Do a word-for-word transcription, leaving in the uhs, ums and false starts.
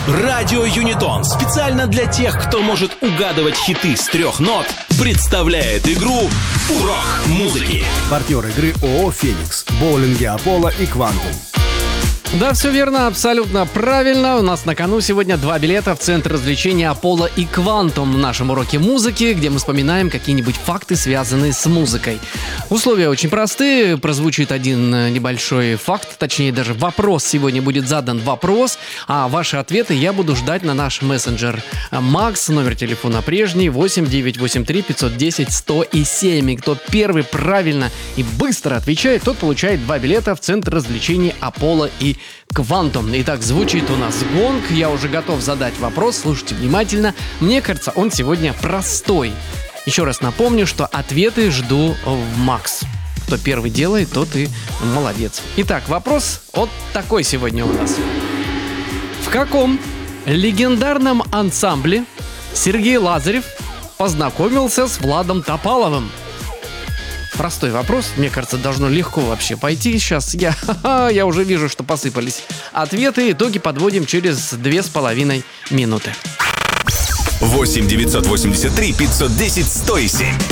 Радио Юнитон специально для тех, кто может угадывать хиты с трех нот, представляет игру «Урок музыки». Партнер игры ООО «Феникс», боулинги «Аполло» и «Квантум». Да, все верно, абсолютно правильно. У нас на кону сегодня два билета в Центр развлечений «Аполло» и «Квантум» в нашем уроке музыки, где мы вспоминаем какие-нибудь факты, связанные с музыкой. Условия очень простые. Прозвучит один небольшой факт, точнее даже вопрос. Сегодня будет задан вопрос, а ваши ответы я буду ждать на наш мессенджер Макс. Номер телефона прежний восемь девятьсот восемьдесят три пятьсот десять сто семь. И кто первый правильно и быстро отвечает, тот получает два билета в Центр развлечений «Аполло» и «Квантум». Итак, звучит у нас гонг. Я уже готов задать вопрос. Слушайте внимательно. Мне кажется, он сегодня простой. Еще раз напомню, что ответы жду в Макс. Кто первый делает, тот и молодец. Итак, вопрос вот такой сегодня у нас. В каком легендарном ансамбле Сергей Лазарев познакомился с Владом Топаловым? Простой вопрос, мне кажется, должно легко вообще пойти. Сейчас я, я уже вижу, что посыпались ответы. Итоги подводим через две с половиной минуты. восемь девятьсот восемьдесят три пятьсот десять сто семь.